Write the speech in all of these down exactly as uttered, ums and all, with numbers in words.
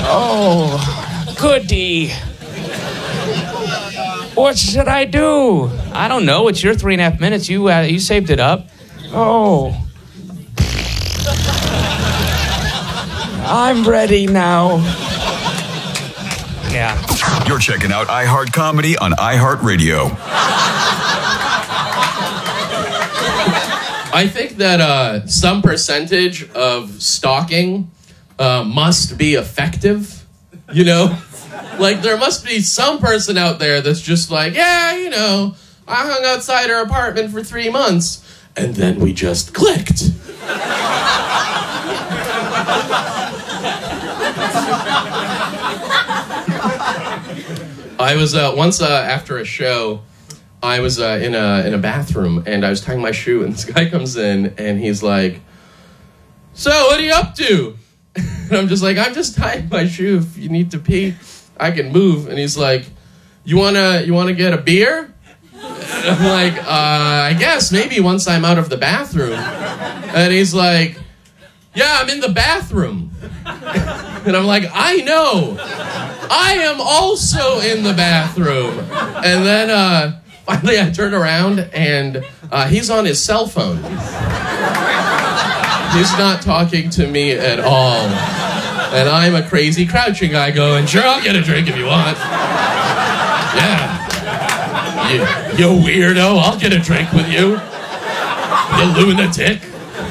Oh, goody. What should I do? I don't know. It's your three and a half minutes. You uh, you saved it up. Oh. I'm ready now. Yeah. You're checking out iHeart Comedy on iHeartRadio. I think that uh, some percentage of stalking uh, must be effective, you know? Like, there must be some person out there that's just like, yeah, you know, I hung outside her apartment for three months, and then we just clicked. I was, uh, once uh, after a show, I was uh, in a in a bathroom, and I was tying my shoe, and this guy comes in, and he's like, so, what are you up to? And I'm just like, I'm just tying my shoe. If you need to pee, I can move. And he's like, you wanna you wanna get a beer? And I'm like, uh, I guess maybe once I'm out of the bathroom. And he's like, yeah, I'm in the bathroom. And I'm like, I know. I am also in the bathroom. And then uh, finally I turn around, and uh, he's on his cell phone. He's not talking to me at all. And I'm a crazy crouching guy going, sure, I'll get a drink if you want. Yeah. You, you weirdo, I'll get a drink with you. You lunatic.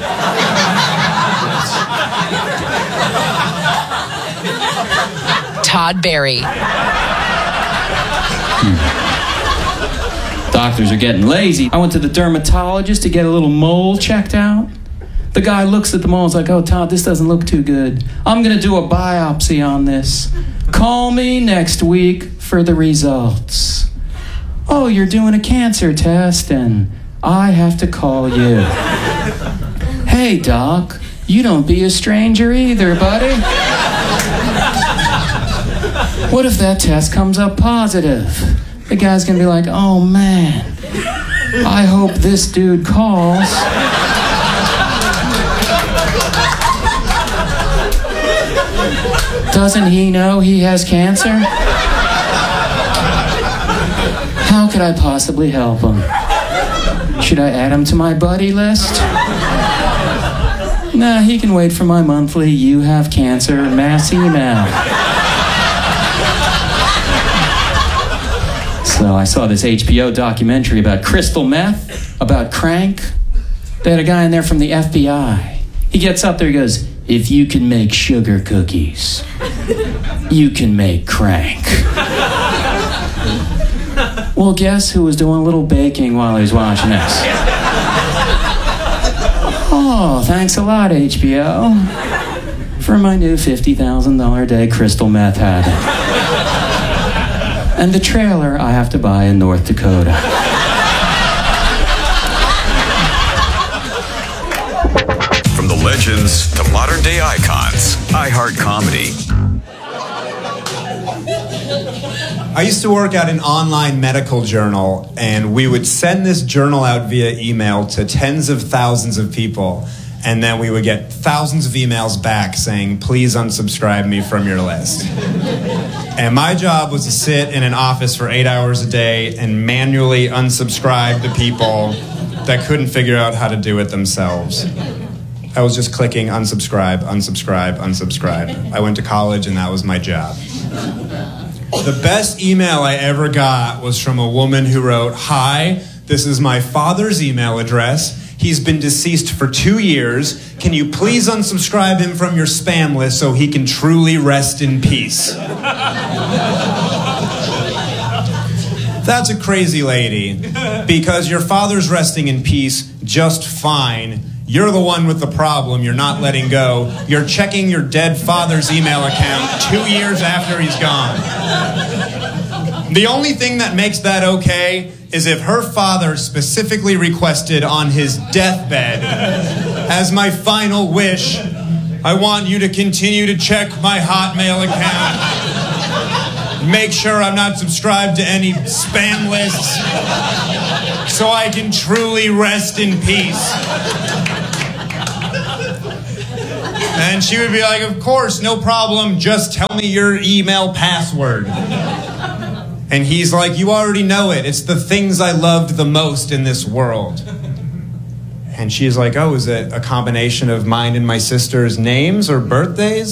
Todd Barry. Doctors are getting lazy. I went to the dermatologist to get a little mole checked out. The guy looks at the mole and is like, oh, Todd, this doesn't look too good. I'm going to do a biopsy on this. Call me next week for the results. Oh, you're doing a cancer test, and I have to call you. Hey, Doc, you don't be a stranger either, buddy. What if that test comes up positive? The guy's going to be like, oh, man, I hope this dude calls. Doesn't he know he has cancer? How could I possibly help him? Should I add him to my buddy list? Nah, he can wait for my monthly "you have cancer" mass email. So I saw this H B O documentary about crystal meth, about crank. They had a guy in there from the F B I. He gets up there, he goes, if you can make sugar cookies, you can make crank. Well, guess who was doing a little baking while he was watching this? Oh, thanks a lot, H B O, for my new fifty thousand dollars a day crystal meth habit. And the trailer I have to buy in North Dakota. From the legends to modern day icons, iHeart Comedy. I used to work at an online medical journal, and we would send this journal out via email to tens of thousands of people, and then we would get thousands of emails back saying, please unsubscribe me from your list. And my job was to sit in an office for eight hours a day and manually unsubscribe to people that couldn't figure out how to do it themselves. I was just clicking unsubscribe, unsubscribe, unsubscribe. I went to college, and that was my job. The best email I ever got was from a woman who wrote, hi, this is my father's email address. He's been deceased for two years. Can you please unsubscribe him from your spam list so he can truly rest in peace? That's a crazy lady, because your father's resting in peace just fine. You're the one with the problem you're not letting go. You're checking your dead father's email account two years after he's gone. The only thing that makes that okay is if her father specifically requested on his deathbed, as my final wish, I want you to continue to check my Hotmail account. Make sure I'm not subscribed to any spam lists so I can truly rest in peace. And she would be like, of course, no problem. Just tell me your email password. And he's like, you already know it. It's the things I loved the most in this world. And she's like, oh, is it a combination of mine and my sister's names or birthdays?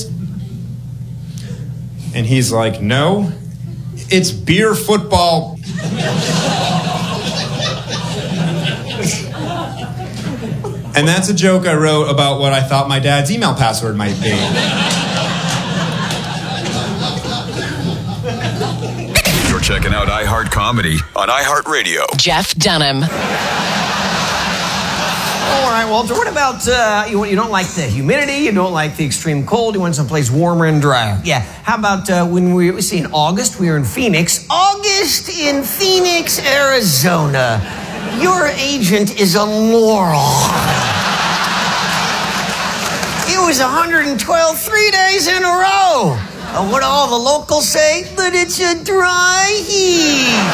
And he's like, no, it's beer football. And that's a joke I wrote about what I thought my dad's email password might be. You're checking out iHeart Comedy on iHeartRadio. Jeff Dunham. All right, Walter, what about, uh, you, you don't like the humidity, you don't like the extreme cold, you want someplace warmer and drier. Yeah, how about uh, when we, let's see, in August, we were in Phoenix. August in Phoenix, Arizona. Your agent is a moron. It was one hundred twelve three days in a row. Uh, what do all the locals say? But it's a dry heat.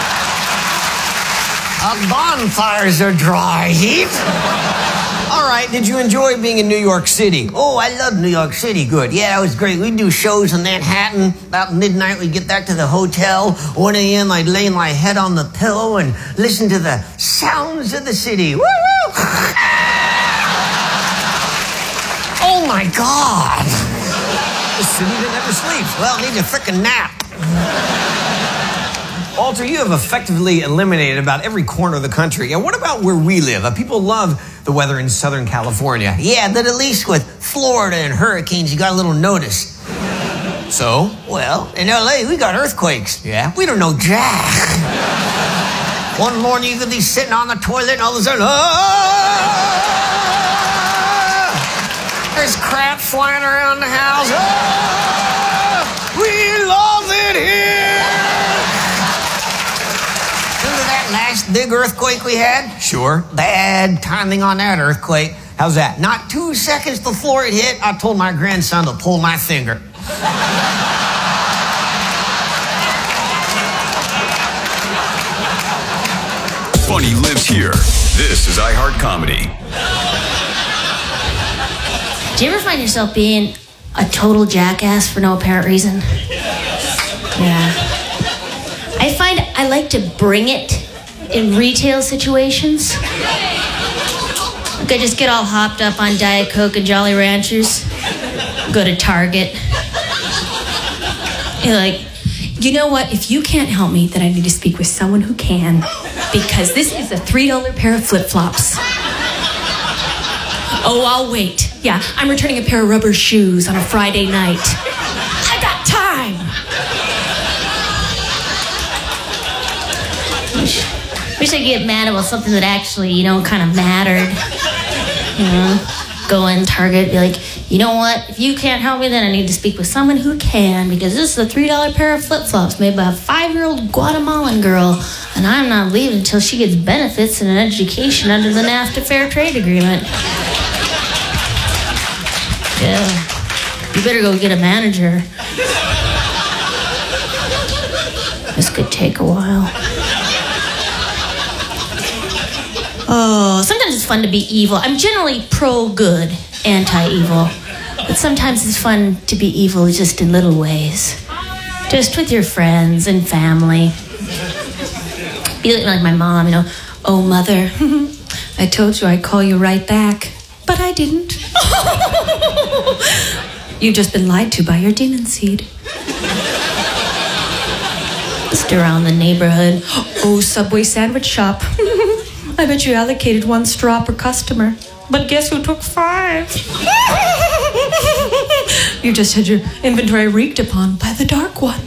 Uh, bonfires are dry heat. All right, did you enjoy being in New York City? Oh, I love New York City. Good. Yeah, it was great. We'd do shows in Manhattan. About midnight, we'd get back to the hotel. one a.m., I'd lay my head on the pillow and listen to the sounds of the city. Woo-woo! Oh, my God. The city that never sleeps. Well, it needs a frickin' nap. Walter, you have effectively eliminated about every corner of the country. Yeah, what about where we live? Uh, people love the weather in Southern California. Yeah, but at least with Florida and hurricanes, you got a little notice. So, well, in L A, we got earthquakes. Yeah, we don't know jack. One morning, you could be sitting on the toilet, and all of a sudden, oh! There's crap flying around the house. Oh! We love it here! Last big earthquake we had? Sure. Bad timing on that earthquake. How's that? Not two seconds before it hit, I told my grandson to pull my finger. Funny lives here. This is iHeart Comedy. Do you ever find yourself being a total jackass for no apparent reason? Yeah. I find I like to bring it in retail situations. Like I just get all hopped up on Diet Coke and Jolly Ranchers. Go to Target. You're like, you know what? If you can't help me, then I need to speak with someone who can. Because this is a three dollar pair of flip-flops. Oh, I'll wait. Yeah, I'm returning a pair of rubber shoes on a Friday night. I got time. Wish I could get mad about something that actually, you know, kind of mattered. You know, go in Target, be like, you know what? If you can't help me, then I need to speak with someone who can, because this is a three dollar pair of flip-flops made by a five-year-old Guatemalan girl, and I'm not leaving until she gets benefits and an education under the NAFTA Fair Trade Agreement. Yeah. You better go get a manager. This could take a while. Oh, sometimes it's fun to be evil. I'm generally pro-good, anti-evil. But sometimes it's fun to be evil just in little ways. Just with your friends and family. Be like my mom, you know. Oh, mother, I told you I'd call you right back. But I didn't. You've just been lied to by your demon seed. Just around the neighborhood. Oh, Subway sandwich shop. I bet you allocated one straw per customer. But guess who took five? You just had your inventory reeked upon by the dark one.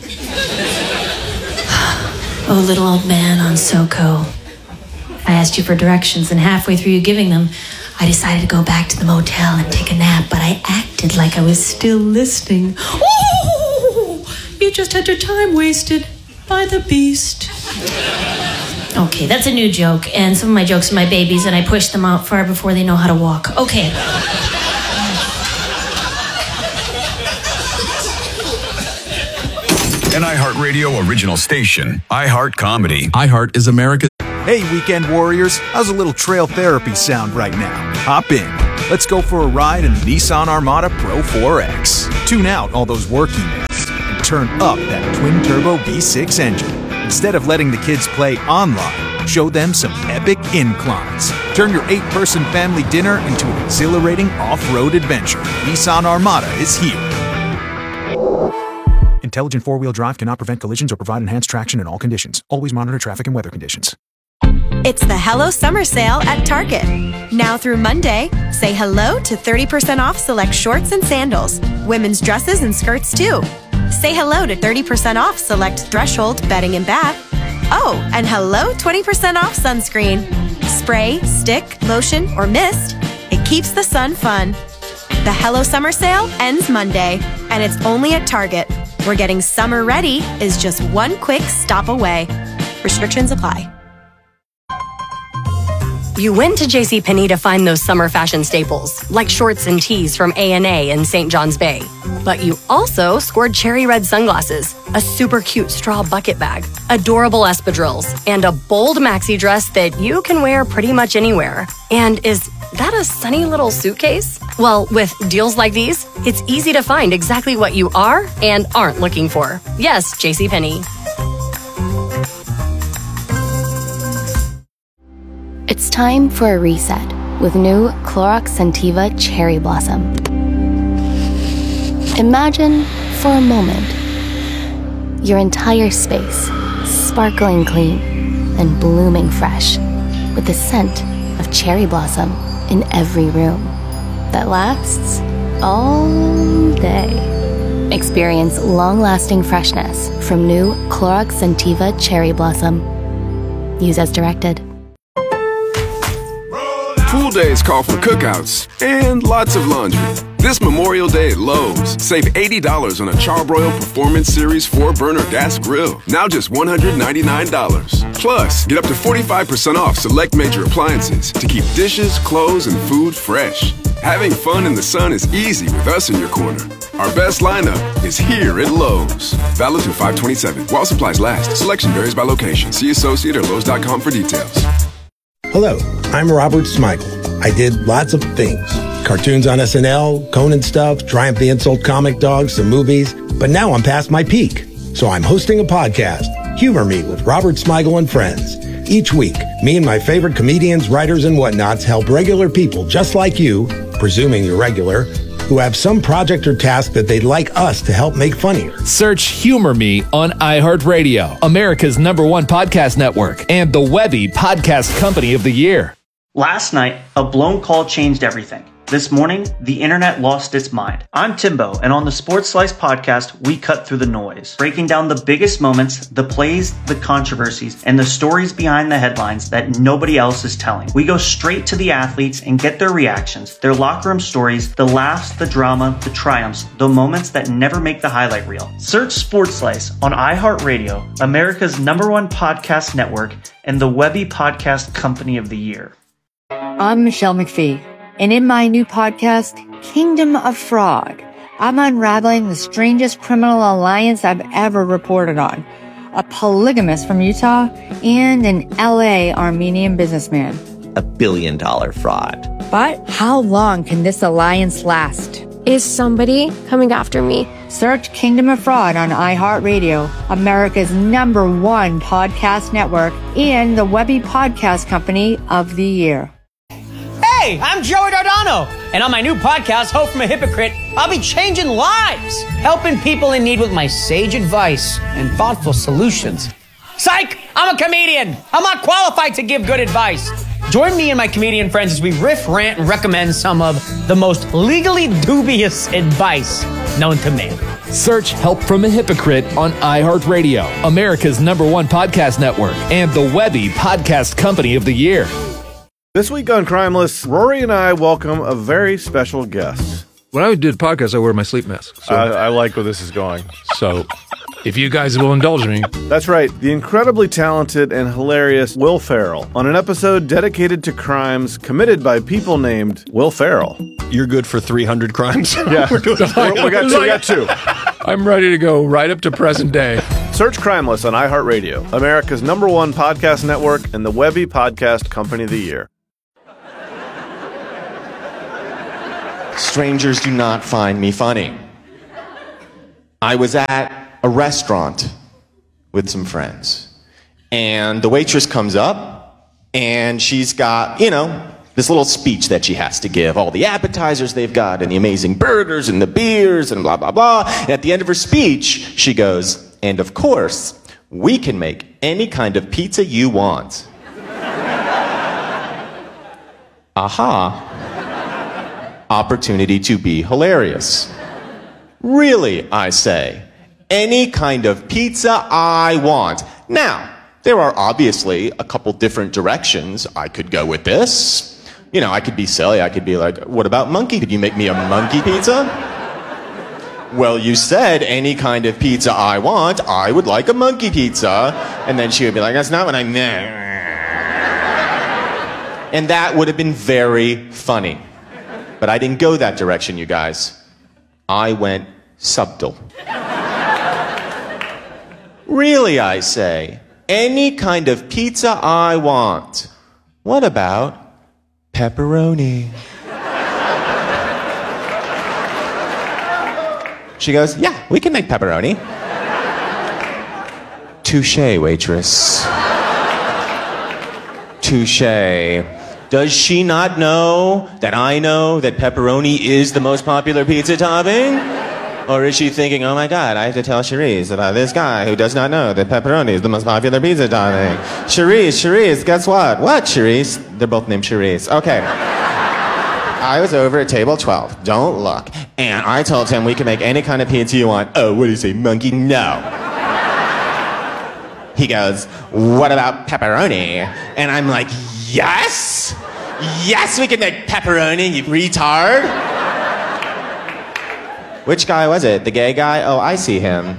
Oh, little old man on SoCo. I asked you for directions, and halfway through you giving them, I decided to go back to the motel and take a nap, but I acted like I was still listening. Oh, you just had your time wasted by the beast. Okay, that's a new joke, and some of my jokes are my babies, and I push them out far before they know how to walk. Okay. An iHeartRadio original station, iHeart Comedy. iHeart is America's. Hey, weekend warriors, how's a little trail therapy sound right now? Hop in. Let's go for a ride in the Nissan Armada Pro four X. Tune out all those work emails and turn up that twin-turbo V six engine. Instead of letting the kids play online, show them some epic inclines. Turn your eight-person family dinner into an exhilarating off-road adventure. Nissan Armada is here. Intelligent four-wheel drive cannot prevent collisions or provide enhanced traction in all conditions. Always monitor traffic and weather conditions. It's the Hello Summer Sale at Target. Now through Monday, say hello to thirty percent off select shorts and sandals. Women's dresses and skirts too. Say hello to thirty percent off select Threshold bedding and bath. Oh, and hello twenty percent off sunscreen. Spray, stick, lotion, or mist. It keeps the sun fun. The Hello Summer Sale ends Monday, and it's only at Target, where getting summer ready is just one quick stop away. Restrictions apply. You went to JCPenney to find those summer fashion staples, like shorts and tees from A and A in Saint John's Bay. But you also scored cherry red sunglasses, a super cute straw bucket bag, adorable espadrilles, and a bold maxi dress that you can wear pretty much anywhere. And is that a sunny little suitcase? Well, with deals like these, it's easy to find exactly what you are and aren't looking for. Yes, JCPenney. It's time for a reset with new Clorox Scentiva Cherry Blossom. Imagine, for a moment, your entire space sparkling clean and blooming fresh with the scent of cherry blossom in every room that lasts all day. Experience long-lasting freshness from new Clorox Scentiva Cherry Blossom. Use as directed. Pool days call for cookouts and lots of laundry. This Memorial Day at Lowe's, save eighty dollars on a Charbroil Performance Series four burner gas grill, now just one hundred ninety-nine dollars. Plus, get up to forty-five percent off select major appliances to keep dishes, clothes, and food fresh. Having fun in the sun is easy with us in your corner. Our best lineup is here at Lowe's. Valid through five twenty-seven. While supplies last. Selection varies by location. See associate or Lowe's dot com for details. Hello, I'm Robert Smigel. I did lots of things. Cartoons on S N L, Conan stuff, Triumph the Insult comic dogs, some movies. But now I'm past my peak. So I'm hosting a podcast, Humor Me with Robert Smigel and Friends. Each week, me and my favorite comedians, writers, and whatnots help regular people just like you, presuming you're regular, who have some project or task that they'd like us to help make funnier. Search Humor Me on iHeartRadio, America's number one podcast network, and the Webby Podcast Company of the Year. Last night, a blown call changed everything. This morning, the internet lost its mind. I'm Timbo, and on the Sports Slice podcast, we cut through the noise, breaking down the biggest moments, the plays, the controversies, and the stories behind the headlines that nobody else is telling. We go straight to the athletes and get their reactions, their locker room stories, the laughs, the drama, the triumphs, the moments that never make the highlight reel. Search Sports Slice on iHeartRadio, America's number one podcast network, and the Webby Podcast Company of the Year. I'm Michelle McPhee. And in my new podcast, Kingdom of Fraud, I'm unraveling the strangest criminal alliance I've ever reported on. A polygamist from Utah and an L A Armenian businessman. A billion dollar fraud. But how long can this alliance last? Is somebody coming after me? Search Kingdom of Fraud on iHeartRadio, America's number one podcast network, and the Webby Podcast Company of the Year. Hey, I'm Joey Dardano, and on my new podcast, Hope from a Hypocrite, I'll be changing lives, helping people in need with my sage advice and thoughtful solutions. Psych! I'm a comedian. I'm not qualified to give good advice. Join me and my comedian friends as we riff, rant, and recommend some of the most legally dubious advice known to man. Search Help from a Hypocrite on iHeartRadio, America's number one podcast network, and the Webby Podcast Company of the Year. This week on Crimeless, Rory and I welcome a very special guest. When I do the podcast, I wear my sleep mask. So. I, I like where this is going. So, if you guys will indulge me. That's right, the incredibly talented and hilarious Will Ferrell on an episode dedicated to crimes committed by people named Will Ferrell. You're good for three hundred crimes? Yeah, We're doing We're, we, got two, we got two. I'm ready to go right up to present day. Search Crimeless on iHeartRadio, America's number one podcast network, and the Webby Podcast Company of the Year. Strangers do not find me funny. I was at a restaurant with some friends, and the waitress comes up, and she's got, you know, this little speech that she has to give, all the appetizers they've got, and the amazing burgers, and the beers, and blah, blah, blah. And at the end of her speech, she goes, and of course, we can make any kind of pizza you want. Aha. Opportunity to be hilarious. Really, I say. Any kind of pizza I want. Now, there are obviously a couple different directions I could go with this. You know, I could be silly. I could be like, what about monkey? Could you make me a monkey pizza? Well, you said any kind of pizza I want. I would like a monkey pizza. And then she would be like, that's not what I meant. And that would have been very funny. But I didn't go that direction, you guys. I went subtle. Really, I say. Any kind of pizza I want. What about pepperoni? She goes, yeah, we can make pepperoni. Touché, waitress. Touché. Does she not know that I know that pepperoni is the most popular pizza topping? Or is she thinking, oh my God, I have to tell Cherise about this guy who does not know that pepperoni is the most popular pizza topping? Cherise, Cherise, guess what? What, Cherise? They're both named Cherise. Okay. I was over at table twelve, don't look, and I told him we can make any kind of pizza you want. Oh, what do you say, monkey? No. He goes, what about pepperoni? And I'm like, yes! Yes, we can make pepperoni, you retard! Which guy was it? The gay guy? Oh, I see him.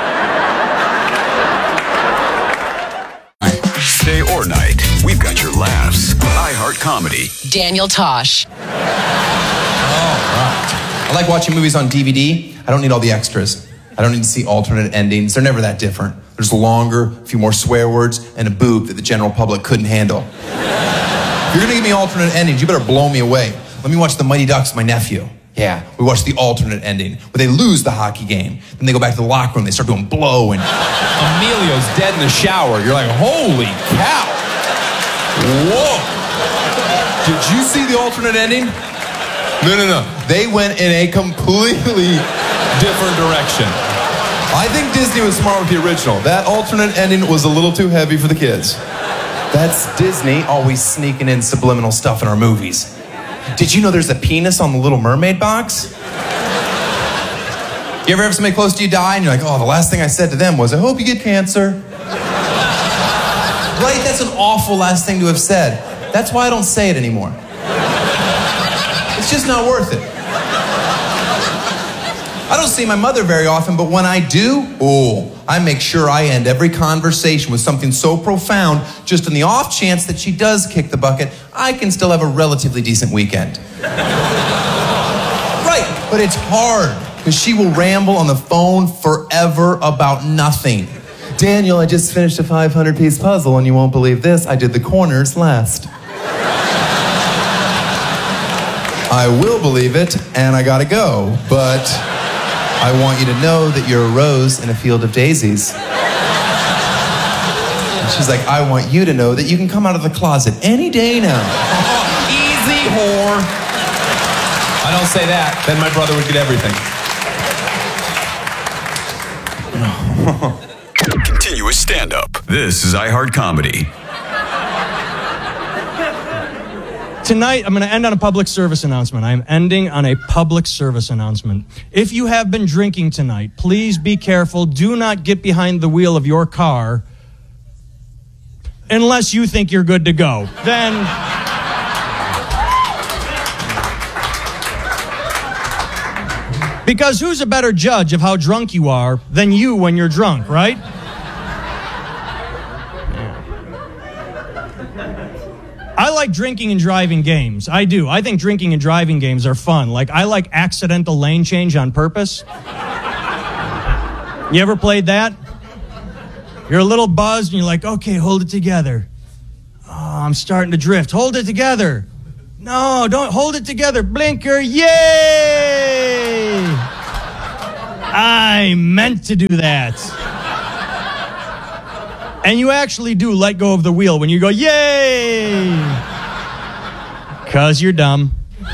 Day or night, we've got your laughs. iHeart Comedy. Daniel Tosh. Oh, right. I like watching movies on D V D. I don't need all the extras. I don't need to see alternate endings. They're never that different. There's longer, a few more swear words, and a boob that the general public couldn't handle. If you're gonna give me alternate endings, you better blow me away. Let me watch The Mighty Ducks, my nephew. Yeah, we watched the alternate ending, where they lose the hockey game. Then they go back to the locker room, they start doing blow, and Emilio's dead in the shower. You're like, holy cow. Whoa. Did you see the alternate ending? No, no, no. They went in a completely different direction. I think Disney was smart with the original. That alternate ending was a little too heavy for the kids. That's Disney always sneaking in subliminal stuff in our movies. Did you know there's a penis on the Little Mermaid box? You ever have somebody close to you die and you're like, oh, the last thing I said to them was, I hope you get cancer. Right? That's an awful last thing to have said. That's why I don't say it anymore. It's just not worth it. I don't see my mother very often, but when I do, oh, I make sure I end every conversation with something so profound, just in the off chance that she does kick the bucket, I can still have a relatively decent weekend. Right, but it's hard, because she will ramble on the phone forever about nothing. Daniel, I just finished a five hundred piece puzzle, and you won't believe this, I did the corners last. I will believe it, and I gotta go, but I want you to know that you're a rose in a field of daisies. And she's like, I want you to know that you can come out of the closet any day now. Easy, whore. I don't say that, then my brother would get everything. Continuous stand-up. This is iHeart Comedy. Tonight, I'm going to end on a public service announcement. I'm ending on a public service announcement. If you have been drinking tonight, please be careful. Do not get behind the wheel of your car unless you think you're good to go. Then, because who's a better judge of how drunk you are than you when you're drunk, right? I like drinking and driving games. I do. I think drinking and driving games are fun. Like, I like accidental lane change on purpose. You ever played that? You're a little buzzed and you're like, okay, hold it together. Oh, I'm starting to drift. Hold it together. No, don't hold it together. Blinker, yay! I meant to do that. And you actually do let go of the wheel when you go, yay! Because you're dumb.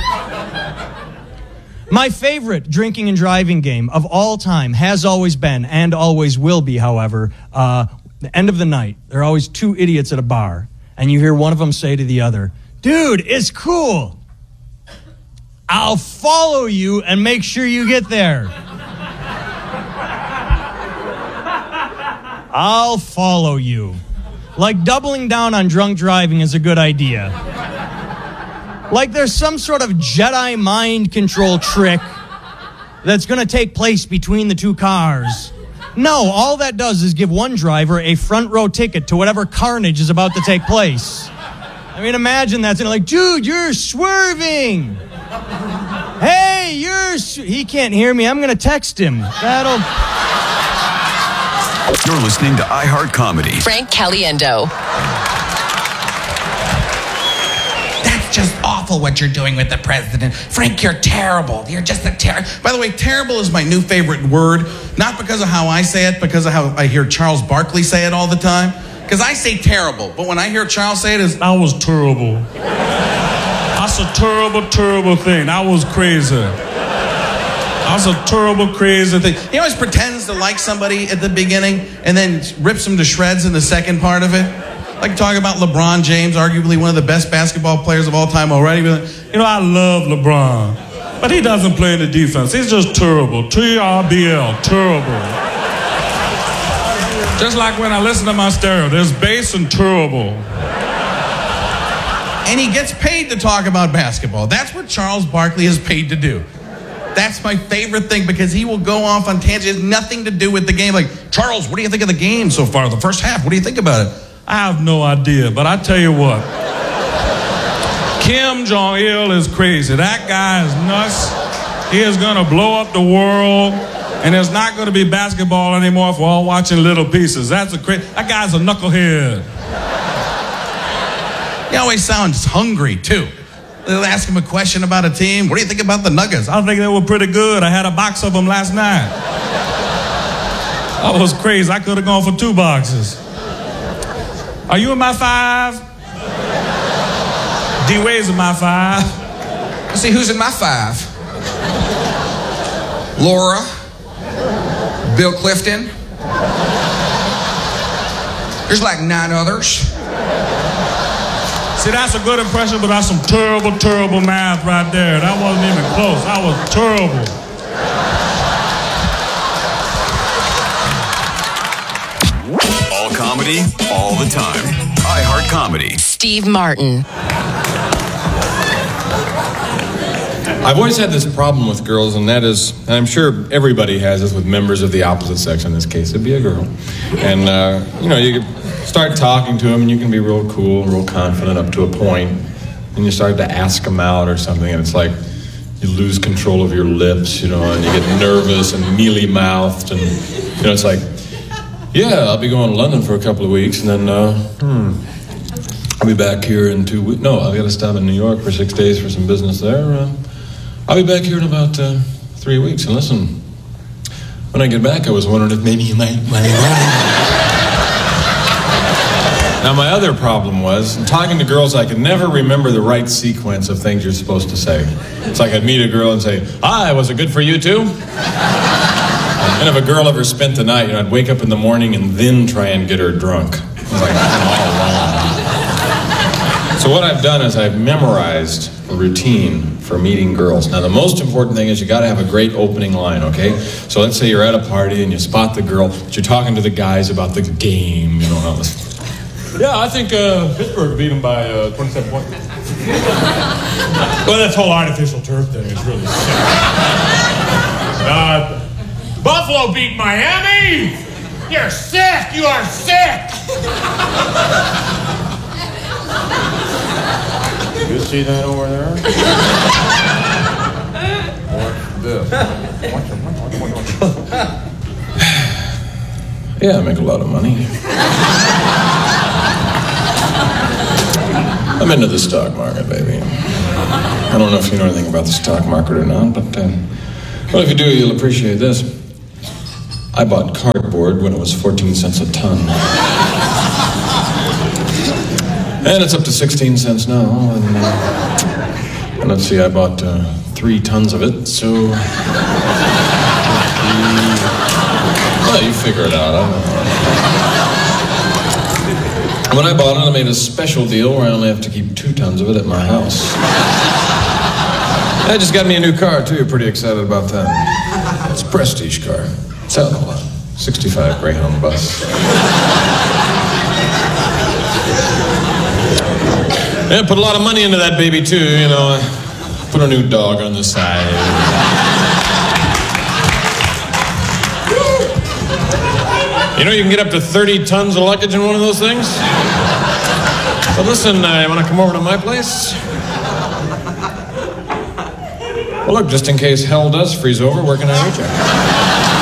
My favorite drinking and driving game of all time has always been, and always will be, however, uh, the end of the night. There are always two idiots at a bar, and you hear one of them say to the other, dude, it's cool. I'll follow you and make sure you get there. I'll follow you. Like doubling down on drunk driving is a good idea. Like there's some sort of Jedi mind control trick that's going to take place between the two cars. No, all that does is give one driver a front row ticket to whatever carnage is about to take place. I mean, imagine that's like, dude, you're swerving. Hey, you're... Sw-. He can't hear me. I'm going to text him. That'll... You're listening to iHeart Comedy. Frank Caliendo. That's just awful what you're doing with the president. Frank, you're terrible. You're just a terrible... By the way, terrible is my new favorite word. Not because of how I say it, because of how I hear Charles Barkley say it all the time. Because I say terrible, but when I hear Charles say it, it's... I was terrible. That's a terrible, terrible thing. I was crazy. That's a terrible, crazy thing. He always pretends to like somebody at the beginning and then rips them to shreds in the second part of it. Like talking about LeBron James, arguably one of the best basketball players of all time already. You know, I love LeBron, but he doesn't play in the defense. He's just terrible. T R B L, terrible. Just like when I listen to my stereo, there's bass and terrible. And he gets paid to talk about basketball. That's what Charles Barkley is paid to do. That's my favorite thing because he will go off on tangents. It has nothing to do with the game. Like, Charles, what do you think of the game so far, the first half? What do you think about it? I have no idea, but I tell you what. Kim Jong-il is crazy. That guy is nuts. He is going to blow up the world, and there's not going to be basketball anymore if we're all watching little pieces. That's a crazy... That guy's a knucklehead. He always sounds hungry, too. They'll ask him a question about a team. What do you think about the Nuggets? I think they were pretty good. I had a box of them last night. I was crazy. I could have gone for two boxes. Are you in my five? D-Wade's in my five. Let's see who's in my five. Laura. Bill Clifton. There's like nine others. See, that's a good impression, but that's some terrible, terrible math right there. That wasn't even close. That was terrible. All comedy, all the time. iHeart Comedy. Steve Martin. I've always had this problem with girls, and that is, and I'm sure everybody has this with members of the opposite sex. In this case, it'd be a girl. And, uh, you know, you start talking to them, and you can be real cool, real confident up to a point, and you start to ask them out or something, and it's like you lose control of your lips, you know, and you get nervous and mealy-mouthed, and, you know, it's like, yeah, I'll be going to London for a couple of weeks, and then, uh, hmm, I'll be back here in two weeks. No, I've got to stop in New York for six days for some business there. Uh, I'll be back here in about uh, three weeks. And listen, when I get back, I was wondering if maybe you might want to go. Now, my other problem was, in talking to girls, I could never remember the right sequence of things you're supposed to say. It's like I'd meet a girl and say, hi, was it good for you too? And if a girl ever spent the night, you know, I'd wake up in the morning and then try and get her drunk. It was like, all wrong. So what I've done is I've memorized a routine for meeting girls. Now, the most important thing is you got to have a great opening line, okay? So let's say you're at a party and you spot the girl, but you're talking to the guys about the game, you know. How this... Yeah, I think uh, Pittsburgh beat them by uh, twenty-seven points. Well, this whole artificial turf thing is really sick. Uh, Buffalo beat Miami! You're sick! You are sick! You see that over there? Yeah, I make a lot of money. I'm into the stock market, baby. I don't know if you know anything about the stock market or not, but, uh, well, if you do, you'll appreciate this. I bought cardboard when it was fourteen cents a ton. And it's up to sixteen cents now. And, uh, and let's see, I bought uh, three tons of it, so... Well, you figure it out. I don't know. When I bought it, I made a special deal where I only have to keep two tons of it at my house. I just got me a new car, too. You're pretty excited about that. It's a prestige car. It's out a lot. sixty-five Greyhound bus. Yeah, put a lot of money into that baby, too, you know. Put a new dog on the side. You know, you can get up to thirty tons of luggage in one of those things. But listen, uh, you want to come over to my place? Well, look, just in case hell does freeze over, where can I reach you?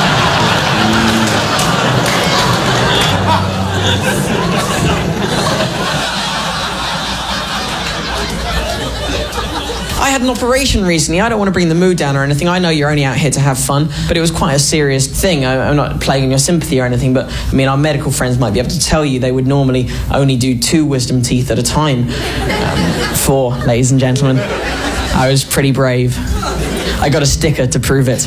I had an operation recently. I don't want to bring the mood down or anything. I know you're only out here to have fun, but it was quite a serious thing. I, I'm not playing on your sympathy or anything, but I mean, our medical friends might be able to tell you they would normally only do two wisdom teeth at a time. Um, four, ladies and gentlemen. I was pretty brave. I got a sticker to prove it.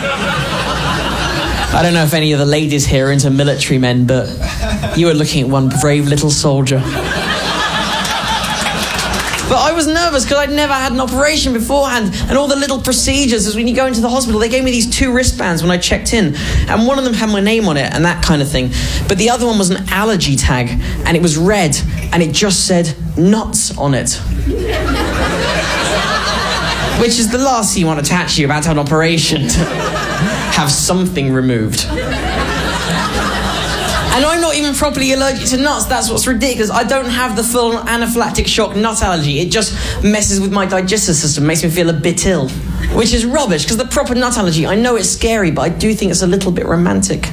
I don't know if any of the ladies here are into military men, but you were looking at one brave little soldier. But I was nervous because I'd never had an operation beforehand, and all the little procedures is when you go into the hospital. They gave me these two wristbands when I checked in, and one of them had my name on it and that kind of thing. But the other one was an allergy tag, and it was red, and it just said nuts on it. Which is the last thing you want to attach to you about to have an operation, to have something removed. And I'm not even properly allergic to nuts. That's what's ridiculous. I don't have the full anaphylactic shock nut allergy. It just messes with my digestive system, makes me feel a bit ill. Which is rubbish, because the proper nut allergy, I know it's scary, but I do think it's a little bit romantic.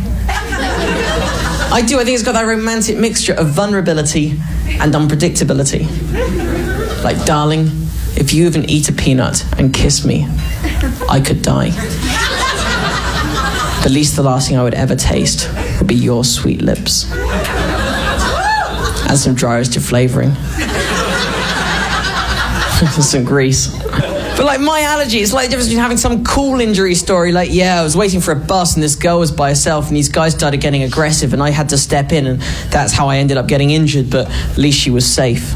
I do. I think it's got that romantic mixture of vulnerability and unpredictability. Like, darling, if you even eat a peanut and kiss me, I could die. At least the last thing I would ever taste would be your sweet lips. And some dry roasted flavouring. Some grease. But like my allergy, it's like the difference between having some cool injury story, like, yeah, I was waiting for a bus and this girl was by herself and these guys started getting aggressive and I had to step in and that's how I ended up getting injured, but at least she was safe.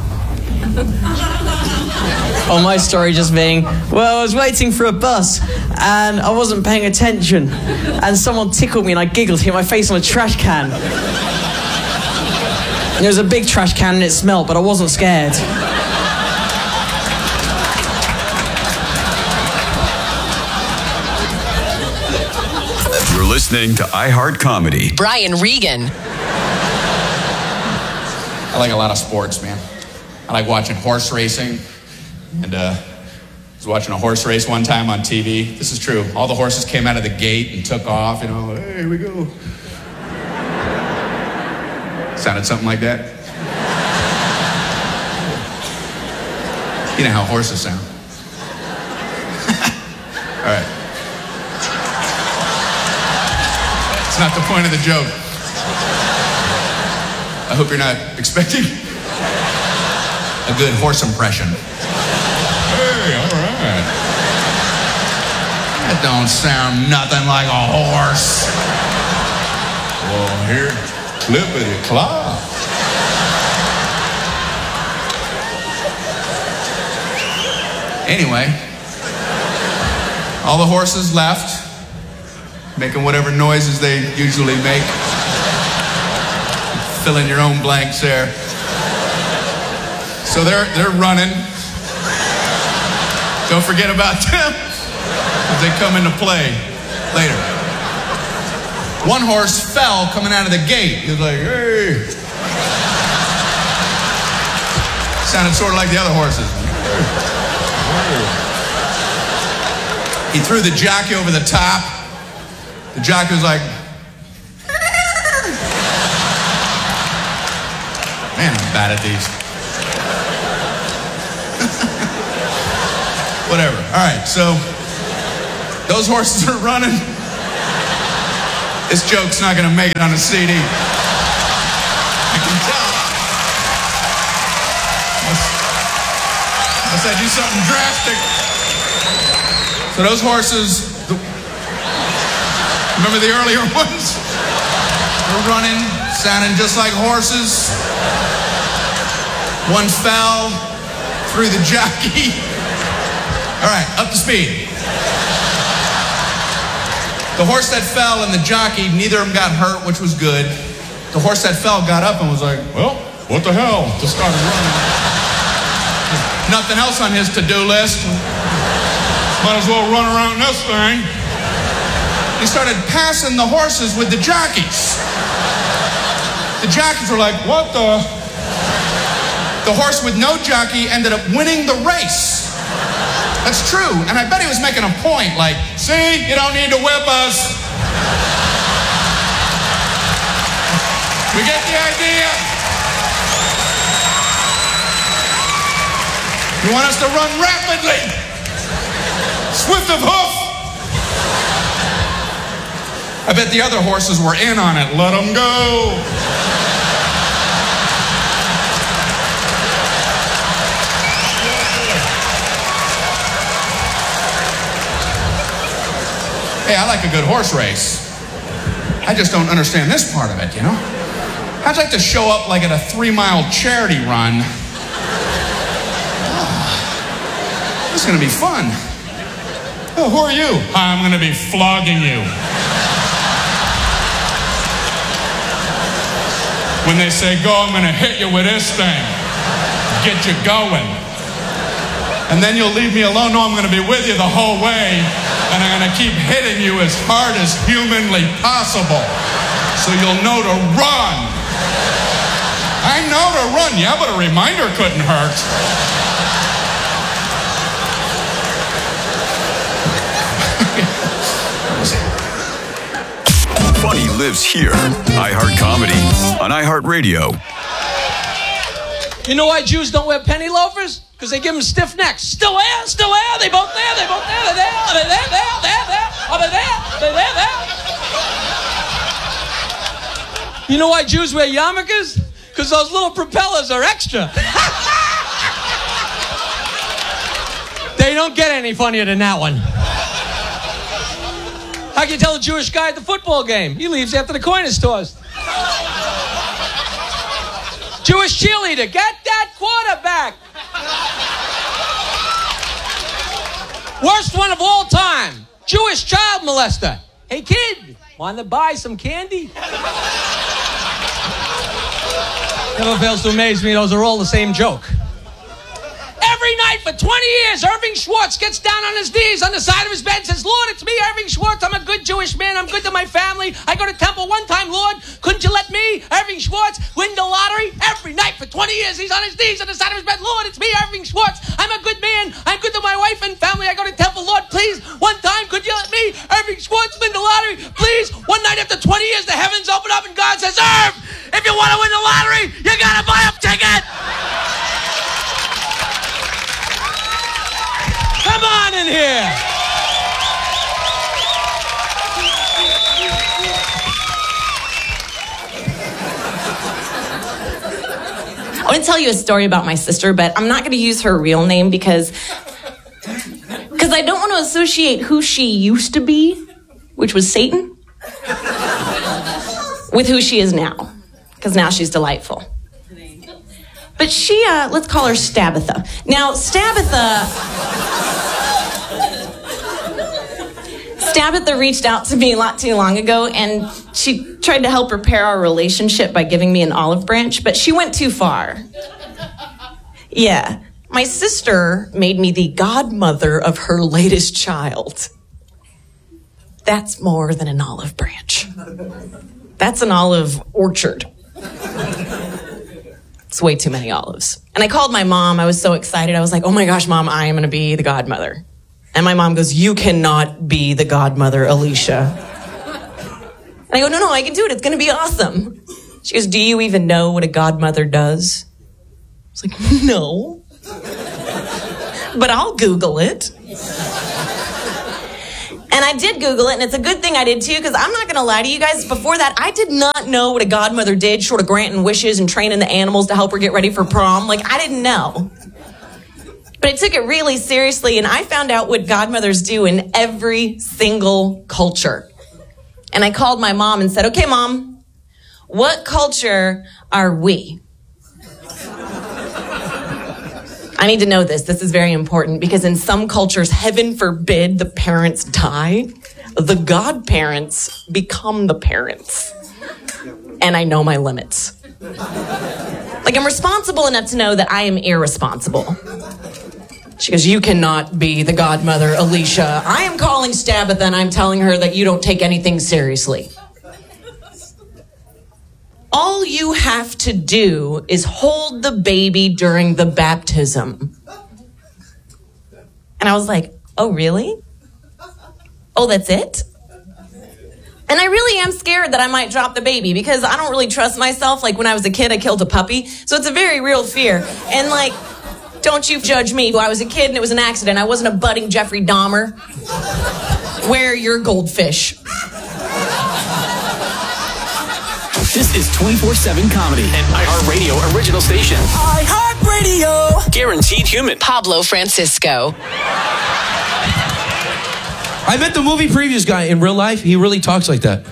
Or my story just being, well, I was waiting for a bus and I wasn't paying attention and someone tickled me and I giggled, hit my face on a trash can. It was a big trash can and it smelled, but I wasn't scared. You're listening to iHeart Comedy. Brian Regan. I like a lot of sports, man. I like watching horse racing. And uh, I was watching a horse race one time on T V. This is true. All the horses came out of the gate and took off, you know, hey, here we go. Sounded something like that. You know how horses sound. All right. It's not the point of the joke. I hope you're not expecting a good horse impression. Hey, all right. That don't sound nothing like a horse. Well, here, clippity clop. Anyway, all the horses left, making whatever noises they usually make. Fill in your own blanks there. So they're they're running. Don't forget about them as they come into play later. One horse fell coming out of the gate. He was like, hey. Sounded sort of like the other horses. He threw the jockey over the top. The jockey was like, man, I'm bad at these. Whatever. All right, so those horses are running. This joke's not going to make it on a C D. I can tell. Unless I do something drastic. So those horses, the, remember the earlier ones? They're running, sounding just like horses. One fell through the jockey. All right, up to speed. The horse that fell and the jockey, neither of them got hurt, which was good. The horse that fell got up and was like, well, what the hell? Just started running. Nothing else on his to-do list. Might as well run around this thing. He started passing the horses with the jockeys. The jockeys were like, what the? The horse with no jockey ended up winning the race. That's true. And I bet he was making a point like, see, you don't need to whip us. We get the idea. You want us to run rapidly, swift of hoof. I bet the other horses were in on it. Let them go. Hey, I like a good horse race. I just don't understand this part of it, you know? I'd like to show up like at a three-mile charity run. Oh, this is gonna be fun. Oh, who are you? I'm gonna be flogging you. When they say go, I'm gonna hit you with this thing. Get you going. And then you'll leave me alone. No, I'm gonna be with you the whole way. And I'm going to keep hitting you as hard as humanly possible so you'll know to run. I know to run, yeah, but a reminder couldn't hurt. Funny lives here. iHeart Comedy on iHeartRadio. You know why Jews don't wear penny loafers? Because they give them stiff necks. Still there, still there, they both there, they both there, they're there, are they there, there, there, there, are they there, they're there, there. You know why Jews wear yarmulkes? Because those little propellers are extra. They don't get any funnier than that one. How can you tell a Jewish guy at the football game? He leaves after the coin is tossed. Jewish cheerleader, get that quarterback. Worst one of all time, Jewish child molester. Hey kid, want to buy some candy? Never fails to amaze me, those are all the same joke. Every night for twenty years, Irving Schwartz gets down on his knees on the side of his bed and says, Lord, it's me, Irving Schwartz. I'm a good Jewish man. I'm good to my family. I go to temple one time, Lord. Couldn't you let me, Irving Schwartz, win the lottery? Every night for twenty years, he's on his knees on the side of his bed. Lord, it's me, Irving Schwartz. I'm a good man. I'm good to my wife and family. I go to temple. Lord, please, one time, could you let me, Irving Schwartz, win the lottery? Please, one night after twenty years, the heavens open up and God says, Irv, if you want to win the lottery, you got to buy a ticket. Come on in here. I want to tell you a story about my sister, but I'm not going to use her real name because because I don't want to associate who she used to be, which was Satan, with who she is now, because now she's delightful. But she, uh, let's call her Stabitha. Now, Stabitha... Stabitha reached out to me not too long ago, and she tried to help repair our relationship by giving me an olive branch, but she went too far. Yeah. My sister made me the godmother of her latest child. That's more than an olive branch. That's an olive orchard. It's way too many olives. And I called my mom. I was so excited. I was like, oh my gosh, Mom, I am going to be the godmother. And my mom goes, you cannot be the godmother, Alicia. And I go, no, no, I can do it. It's going to be awesome. She goes, do you even know what a godmother does? I was like, no. But I'll Google it. And I did Google it, and it's a good thing I did too, because I'm not going to lie to you guys. Before that, I did not know what a godmother did, short of granting wishes and training the animals to help her get ready for prom. Like, I didn't know. But I took it really seriously, and I found out what godmothers do in every single culture. And I called my mom and said, okay, Mom, what culture are we? I need to know this. This is very important because in some cultures, heaven forbid, the parents die. The godparents become the parents. And I know my limits. Like, I'm responsible enough to know that I am irresponsible. She goes, you cannot be the godmother, Alicia. I am calling Stabitha and I'm telling her that you don't take anything seriously. All you have to do is hold the baby during the baptism. And I was like, oh, really? Oh, that's it? And I really am scared that I might drop the baby because I don't really trust myself. Like when I was a kid, I killed a puppy. So it's a very real fear. And like, don't you judge me. I was a kid and it was an accident. I wasn't a budding Jeffrey Dahmer. Where are your goldfish? This is twenty-four seven Comedy, an iHeartRadio original station. iHeartRadio. Guaranteed human. Pablo Francisco. I met the movie previews guy in real life. He really talks like that.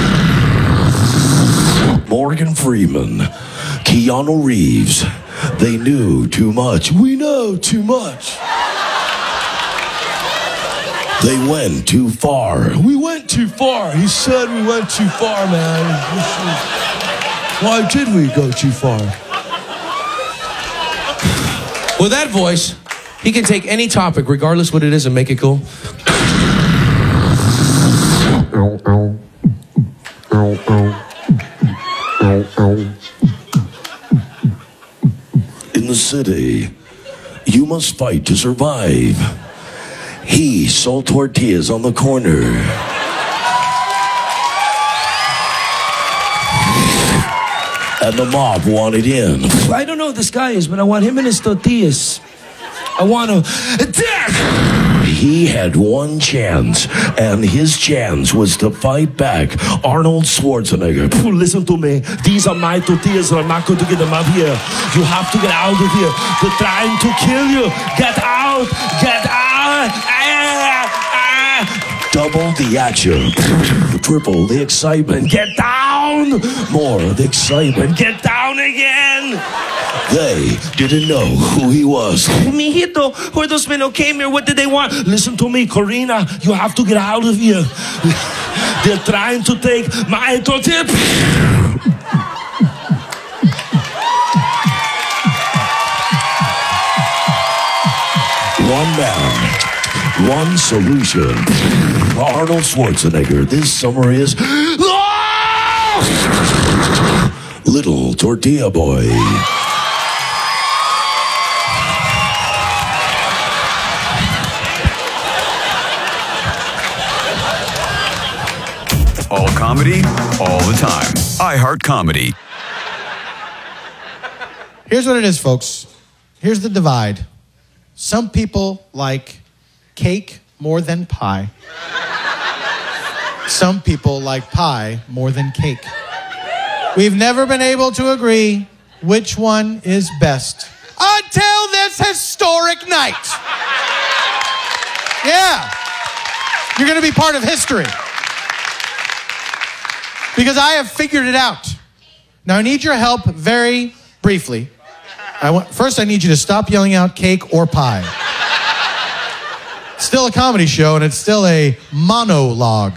Morgan Freeman, Keanu Reeves. They knew too much. We know too much. They went too far. We went too far. He said we went too far, man. Why did we go too far? With that voice, he can take any topic, regardless what it is, and make it cool. Ow, ow. Ow, ow. Ow, ow. In the city, you must fight to survive. He sold tortillas on the corner. And the mob wanted in. I don't know who this guy is, but I want him and his tortillas. I want to attack! He had one chance, and his chance was to fight back Arnold Schwarzenegger. Listen to me. These are my tortillas, and I'm not going to get them out here. You have to get out of here. They're trying to kill you. Get out! Get out! Ah, ah. Double the action. Triple the excitement. Get down! More of the excitement. Get down again! They didn't know who he was. Mijito, who are those men who came here? What did they want? Listen to me, Corina. You have to get out of here. They're trying to take my tortilla. One man, one solution. Arnold Schwarzenegger. This summer is Little Tortilla Boy. All comedy, all the time. iHeart Comedy. Here's what it is, folks. Here's the divide. Some people like cake more than pie. Some people like pie more than cake. We've never been able to agree which one is best until this historic night. Yeah. You're going to be part of history. Because I have figured it out. Now, I need your help very briefly. I want, first, I need you to stop yelling out cake or pie. It's still a comedy show, and it's still a monologue.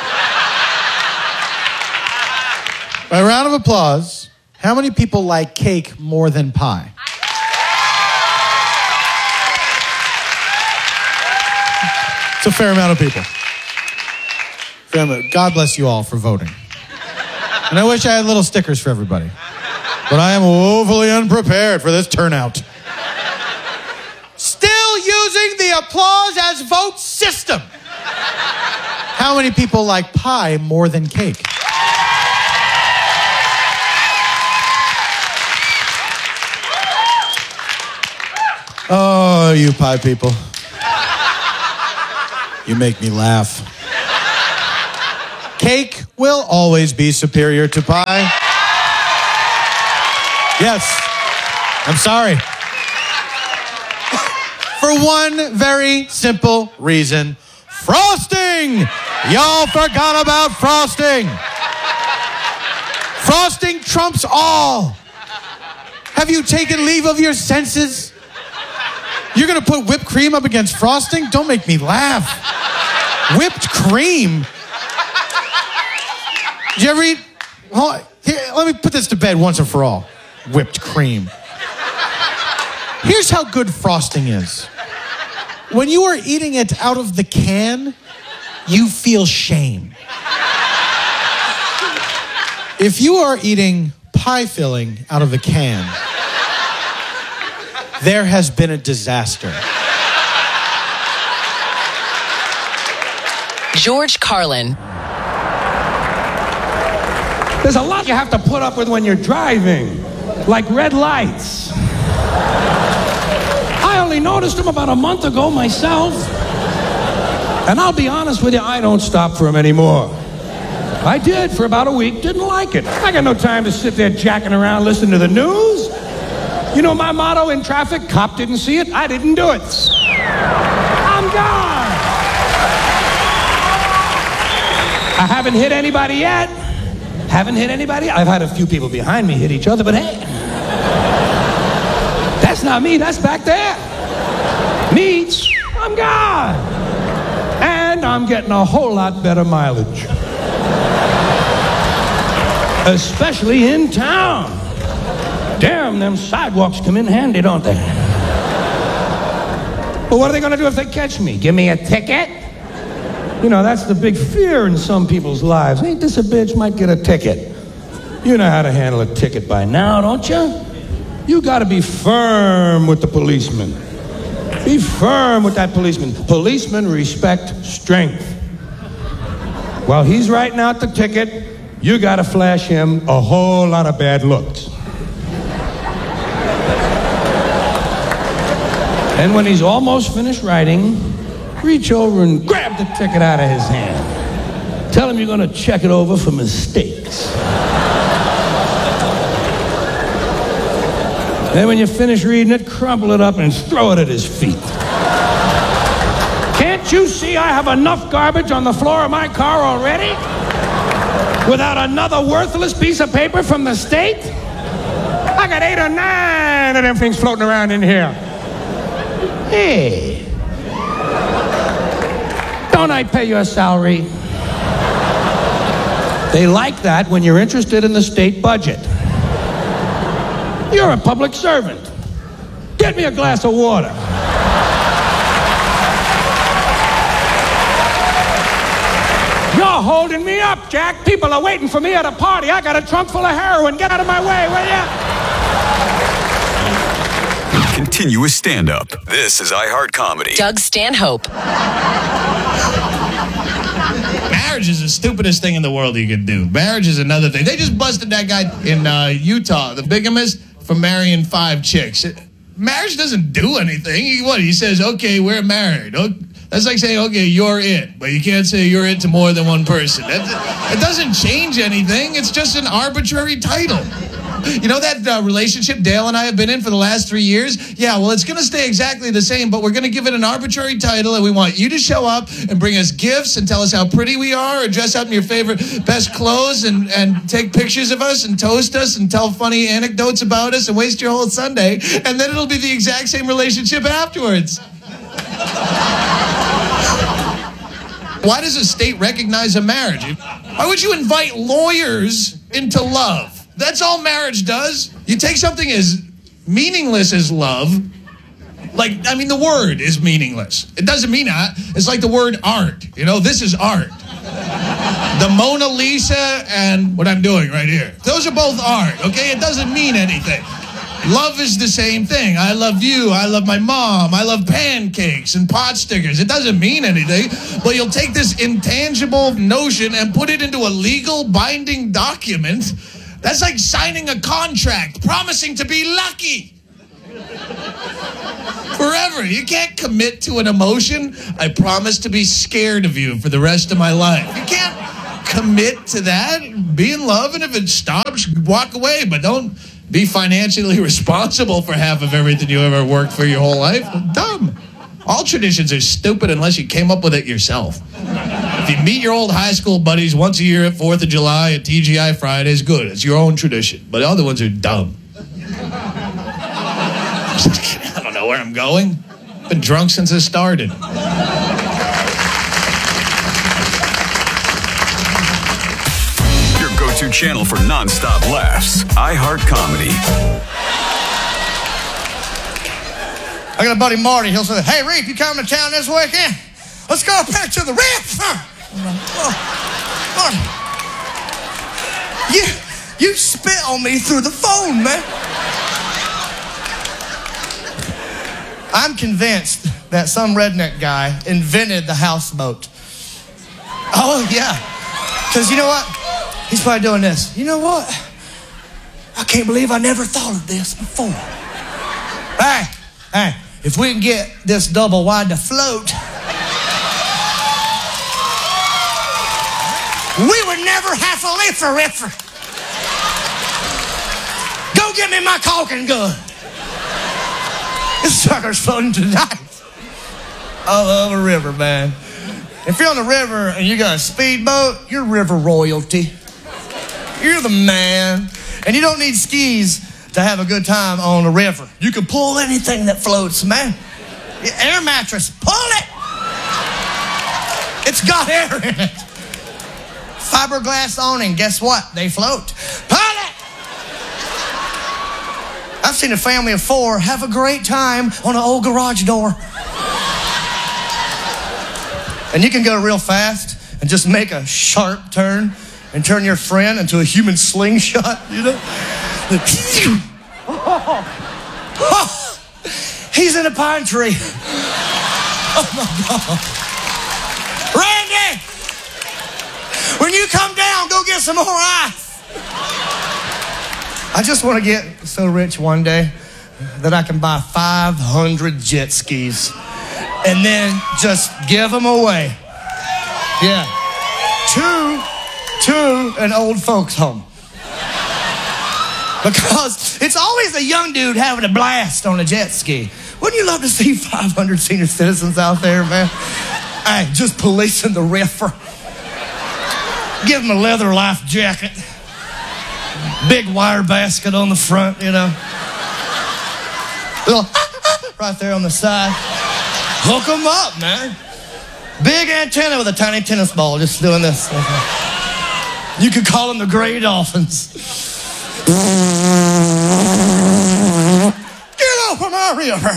By a round of applause, how many people like cake more than pie? It's a fair amount of people. Fair amount. God bless you all for voting. And I wish I had little stickers for everybody. But I am woefully unprepared for this turnout. Still using the applause as vote system. How many people like pie more than cake? Oh, you pie people. You make me laugh. Cake will always be superior to pie. Yes. I'm sorry. For one very simple reason. Frosting! Y'all forgot about frosting. Frosting trumps all. Have you taken leave of your senses? You're going to put whipped cream up against frosting? Don't make me laugh. Whipped cream? Did you ever eat? Hold on. Here, let me put this to bed once and for all. Whipped cream. Here's how good frosting is. When you are eating it out of the can, you feel shame. If you are eating pie filling out of the can, there has been a disaster. George Carlin. There's a lot you have to put up with when you're driving, like red lights. I only noticed them about a month ago myself. And I'll be honest with you, I don't stop for them anymore. I did for about a week, didn't like it. I got no time to sit there jacking around listening to the news. You know my motto in traffic? Cop didn't see it, I didn't do it. I'm gone. I haven't hit anybody yet. Haven't hit anybody. I've had a few people behind me hit each other, but hey. That's not me, that's back there. Me, I'm gone. And I'm getting a whole lot better mileage. Especially in town. Damn, them sidewalks come in handy, don't they? But what are they gonna do if they catch me? Give me a ticket? You know, that's the big fear in some people's lives. Ain't this a bitch? Might get a ticket. You know how to handle a ticket by now, don't you? You gotta be firm with the policeman. Be firm with that policeman. Policemen respect strength. While he's writing out the ticket, you gotta flash him a whole lot of bad looks. And when he's almost finished writing, reach over and grab the ticket out of his hand. Tell him you're gonna check it over for mistakes. Then when you finish reading it, crumple it up and throw it at his feet. Can't you see I have enough garbage on the floor of my car already? Without another worthless piece of paper from the state? I got eight or nine of them things floating around in here. Hey. Don't I pay your salary? They like that when you're interested in the state budget. You're a public servant. Get me a glass of water. You're holding me up, Jack. People are waiting for me at a party. I got a trunk full of heroin. Get out of my way, will ya? Continuous stand-up. This is iHeart Comedy. Doug Stanhope. Marriage is the stupidest thing in the world you can do. Marriage is another thing. They just busted that guy in uh, Utah, the bigamist, for marrying five chicks. Marriage doesn't do anything. He, what? He says, okay, we're married. Okay. That's like saying, okay, you're it. But you can't say you're it to more than one person. That, it doesn't change anything. It's just an arbitrary title. You know that uh, relationship Dale and I have been in for the last three years? Yeah, well, it's going to stay exactly the same, but we're going to give it an arbitrary title, and we want you to show up and bring us gifts and tell us how pretty we are, or dress up in your favorite best clothes and, and take pictures of us and toast us and tell funny anecdotes about us and waste your whole Sunday, and then it'll be the exact same relationship afterwards. Why does a state recognize a marriage? Why would you invite lawyers into love? That's all marriage does. You take something as meaningless as love, like, I mean, the word is meaningless. It doesn't mean that. It's like the word art. You know, this is art. The Mona Lisa and what I'm doing right here. Those are both art, okay? It doesn't mean anything. Love is the same thing. I love you. I love my mom. I love pancakes and pot stickers. It doesn't mean anything, but you'll take this intangible notion and put it into a legal binding document. That's like signing a contract, promising to be lucky. For Forever. You can't commit to an emotion. I promise to be scared of you for the rest of my life. You can't commit to that. Be in love, and if it stops, walk away. But don't be financially responsible for half of everything you ever worked for your whole life. Dumb. All traditions are stupid unless you came up with it yourself. If you meet your old high school buddies once a year at fourth of July at T G I Fridays, good. It's your own tradition. But the other ones are dumb. I don't know where I'm going. Been drunk since it started. Your go-to channel for non-stop laughs. iHeart Comedy. I got a buddy Marty. He'll say, "Hey, Reef, you coming to town this weekend? Let's go up there to the Reef." Oh, Marty, you, you spit on me through the phone, man. I'm convinced that some redneck guy invented the houseboat. Oh, yeah. Because you know what? He's probably doing this. You know what? I can't believe I never thought of this before. Hey, hey, if we can get this double wide to float, we would never have to live forever. Go get me my caulking gun. This sucker's floating tonight. I love a river, man. If you're on the river and you got a speedboat, you're river royalty. You're the man. And you don't need skis to have a good time on the river. You can pull anything that floats, man. Air mattress, pull it. It's got air in it. Fiberglass awning, guess what? They float. Pull it. I've seen a family of four have a great time on an old garage door. And you can go real fast and just make a sharp turn and turn your friend into a human slingshot, you know? Oh, oh, he's in a pine tree. Oh my God. Randy! When you come down, go get some more ice. I just want to get so rich one day that I can buy five hundred jet skis and then just give them away. Yeah. To, to an old folks home. Because it's always a young dude having a blast on a jet ski. Wouldn't you love to see five hundred senior citizens out there, man? Hey, just policing the river. Give them a leather life jacket. Big wire basket on the front, you know. Little right there on the side. Hook them up, man. Big antenna with a tiny tennis ball just doing this. You could call them the Gray Dolphins. Get off of my river.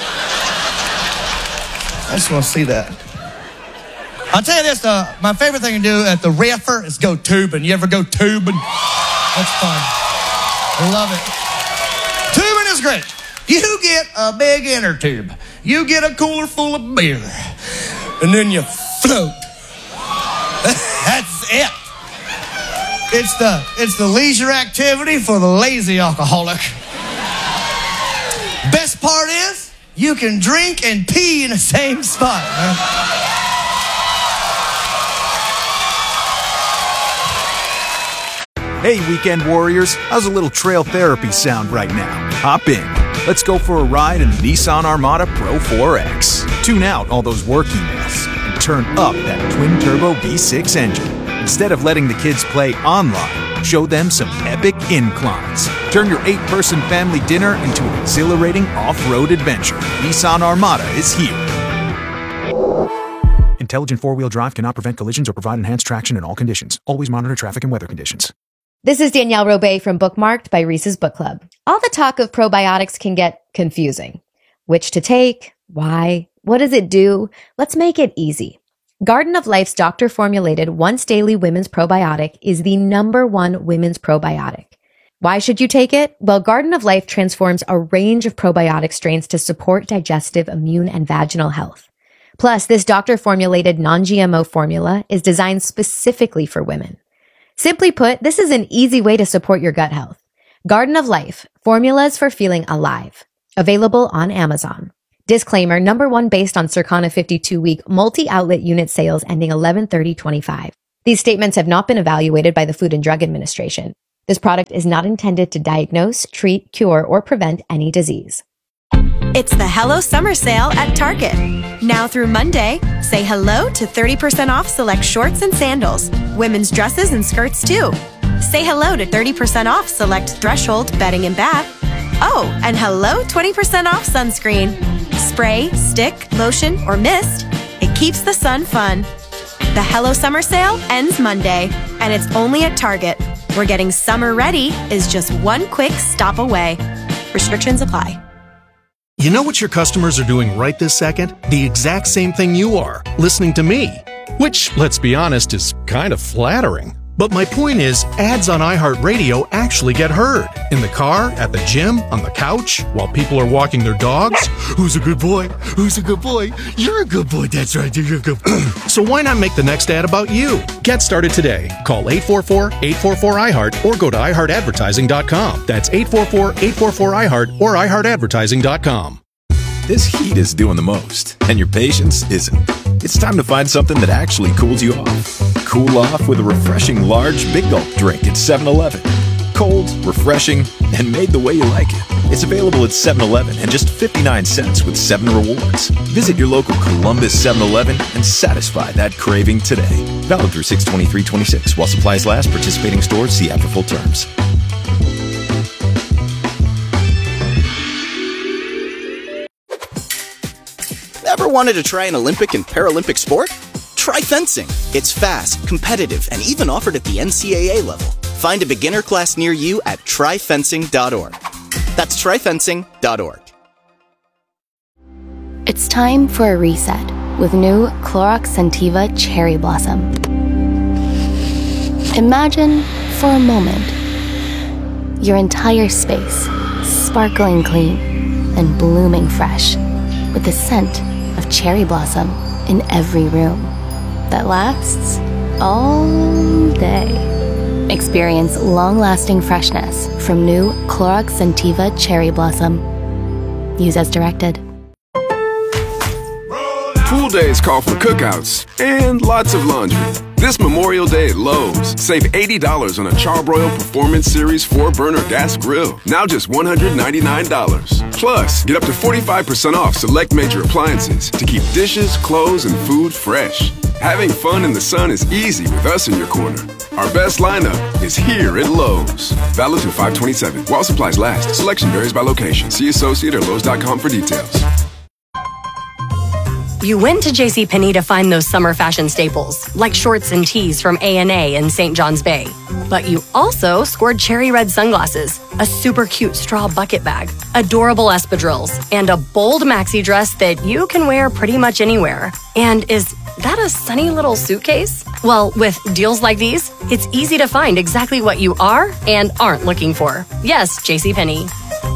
I just want to see that. I'll tell you this, uh, my favorite thing to do at the river is go tubing. You ever go tubing? That's fun. I love it. Tubing is great. You get a big inner tube. You get a cooler full of beer. And then you float. That's it. It's the, it's the leisure activity for the lazy alcoholic. Best part is, you can drink and pee in the same spot, man. Hey, weekend warriors, how's a little trail therapy sound right now? Hop in. Let's go for a ride in the Nissan Armada Pro four X. Tune out all those work emails and turn up that twin-turbo V six engine. Instead of letting the kids play online, show them some epic inclines. Turn your eight-person family dinner into an exhilarating off-road adventure. Nissan Armada is here. Intelligent four-wheel drive cannot prevent collisions or provide enhanced traction in all conditions. Always monitor traffic and weather conditions. This is Danielle Robay from Bookmarked by Reese's Book Club. All the talk of probiotics can get confusing. Which to take? Why? What does it do? Let's make it easy. Garden of Life's doctor-formulated once-daily women's probiotic is the number one women's probiotic. Why should you take it? Well, Garden of Life transforms a range of probiotic strains to support digestive, immune, and vaginal health. Plus, this doctor-formulated non-G M O formula is designed specifically for women. Simply put, this is an easy way to support your gut health. Garden of Life, formulas for feeling alive. Available on Amazon. Disclaimer, number one based on Circana fifty-two week multi-outlet unit sales ending eleven thirty twenty-five. These statements have not been evaluated by the Food and Drug Administration. This product is not intended to diagnose, treat, cure, or prevent any disease. It's the Hello Summer Sale at Target. Now through Monday, say hello to thirty percent off select shorts and sandals, women's dresses and skirts too. Say hello to thirty percent off select Threshold bedding and bath. Oh, and hello twenty percent off sunscreen. Spray, stick, lotion, or mist, it keeps the sun fun. The Hello Summer Sale ends Monday, and it's only at Target, where getting summer ready is just one quick stop away. Restrictions apply. You know what your customers are doing right this second? The exact same thing you are, listening to me. Which, let's be honest, is kind of flattering. But my point is, ads on iHeartRadio actually get heard. In the car, at the gym, on the couch, while people are walking their dogs. Who's a good boy? Who's a good boy? You're a good boy, that's right, you're a good boy. So why not make the next ad about you? Get started today. Call eight four four, eight four four, I heart or go to i heart advertising dot com. That's eight four four, eight four four, I heart or i heart advertising dot com. This heat is doing the most, and your patience isn't. It's time to find something that actually cools you off. Cool off with a refreshing large Big Gulp drink at seven eleven. Cold, refreshing, and made the way you like it. It's available at seven eleven and just fifty-nine cents with seven rewards. Visit your local Columbus seven eleven and satisfy that craving today. Valid through six twenty-three twenty-six while supplies last. Participating stores, see app for full terms. Ever wanted to try an Olympic and Paralympic sport? Try fencing. It's fast, competitive, and even offered at the N C A A level. Find a beginner class near you at try fencing dot org. That's try fencing dot org. It's time for a reset with new Clorox Scentiva Cherry Blossom. Imagine, for a moment, your entire space sparkling clean and blooming fresh with the scent of cherry blossom in every room that lasts all day. Experience long-lasting freshness from new Clorox Scentiva Cherry Blossom. Use as directed. Pool days call for cookouts and lots of laundry. This Memorial Day at Lowe's, save eighty dollars on a Charbroil Performance Series four burner gas grill, now just one hundred ninety-nine dollars. Plus, get up to forty-five percent off select major appliances to keep dishes, clothes, and food fresh. Having fun in the sun is easy with us in your corner. Our best lineup is here at Lowe's. Valid through five twenty-seven. While supplies last. Selection varies by location. See associate or lowes dot com for details. You went to JCPenney to find those summer fashion staples, like shorts and tees from A and A in Saint John's Bay. But you also scored cherry red sunglasses, a super cute straw bucket bag, adorable espadrilles, and a bold maxi dress that you can wear pretty much anywhere. And is that a sunny little suitcase? Well, with deals like these, it's easy to find exactly what you are and aren't looking for. Yes, JCPenney.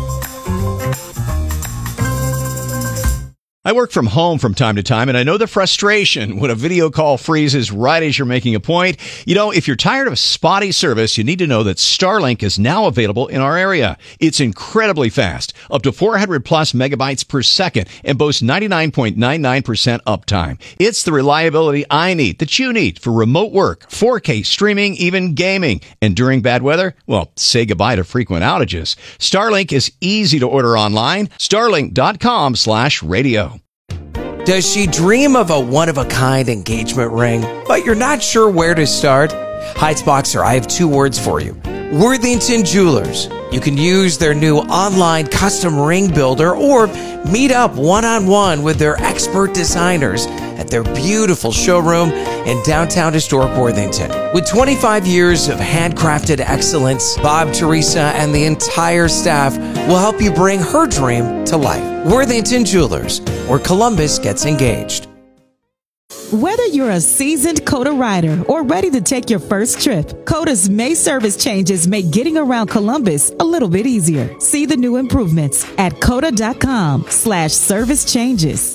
I work from home from time to time, and I know the frustration when a video call freezes right as you're making a point. You know, if you're tired of spotty service, you need to know that Starlink is now available in our area. It's incredibly fast, up to four hundred plus megabytes per second, and boasts ninety-nine point nine nine percent uptime. It's the reliability I need, that you need, for remote work, four K streaming, even gaming. And during bad weather, well, say goodbye to frequent outages. Starlink is easy to order online. Starlink dot com slash radio. Does she dream of a one-of-a-kind engagement ring, but you're not sure where to start? Heights Boxer, I have two words for you. Worthington Jewelers. You can use their new online custom ring builder or meet up one-on-one with their expert designers at their beautiful showroom in downtown historic Worthington. With twenty-five years of handcrafted excellence, Bob, Teresa, and the entire staff will help you bring her dream to life. Worthington Jewelers, where Columbus gets engaged. Whether you're a seasoned COTA rider or ready to take your first trip, COTA's May service changes make getting around Columbus a little bit easier. See the new improvements at COTA dot com slash service changes.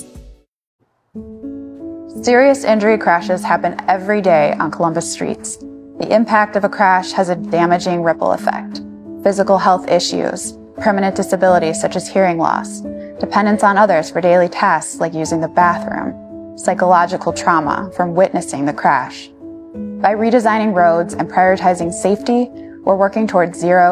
Serious injury crashes happen every day on Columbus streets. The impact of a crash has a damaging ripple effect. Physical health issues, permanent disabilities such as hearing loss, dependence on others for daily tasks like using the bathroom, psychological trauma from witnessing the crash. By redesigning roads and prioritizing safety, we're working towards zero